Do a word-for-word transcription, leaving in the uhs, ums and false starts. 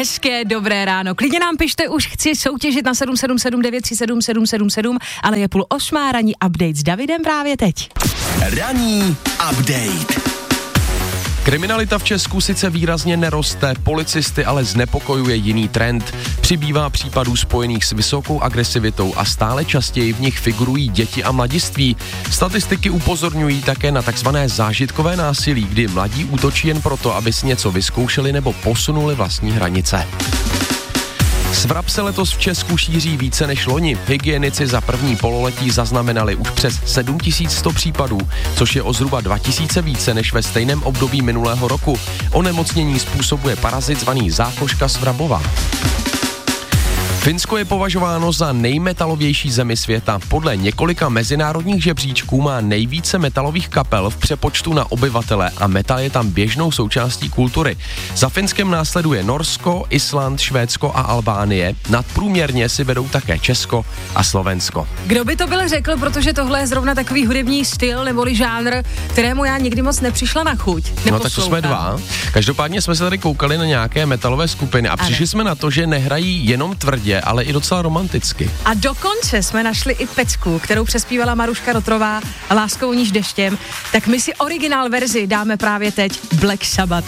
Hezké, dobré ráno. Klidně nám pište, už chci soutěžit na sedm sedm sedm devět tři sedm sedm sedm sedm, ale je půl osmá, ranní update s Davidem právě teď. Ranní update. Kriminalita v Česku sice výrazně neroste, policisty ale znepokojuje jiný trend. Přibývá případů spojených s vysokou agresivitou a stále častěji v nich figurují děti a mladiství. Statistiky upozorňují také na takzvané zážitkové násilí, kdy mladí útočí jen proto, aby si něco vyzkoušeli nebo posunuli vlastní hranice. Svrap se letos v Česku šíří více než loni. Hygienici za první pololetí zaznamenali už přes sedm tisíc sto případů, což je o zhruba dva tisíce více než ve stejném období minulého roku. Onemocnění způsobuje parazit zvaný zákoška svrabová. Finsko je považováno za nejmetalovější zemi světa. Podle několika mezinárodních žebříčků má nejvíce metalových kapel v přepočtu na obyvatele a metal je tam běžnou součástí kultury. Za Finskem následuje Norsko, Island, Švédsko a Albánie. Nadprůměrně si vedou také Česko a Slovensko. Kdo by to byl řekl, protože tohle je zrovna takový hudební styl neboli žánr, kterému já nikdy moc nepřišla na chuť. No tak to jsme dva. Každopádně jsme se tady koukali na nějaké metalové skupiny a ano. Přišli jsme na to, že nehrají jenom tvrdě, ale i docela romanticky. A dokonce jsme našli i pecku, kterou přespívala Maruška Rotrová Láskou níž deštěm, tak my si originál verzi dáme právě teď, Black Sabbath.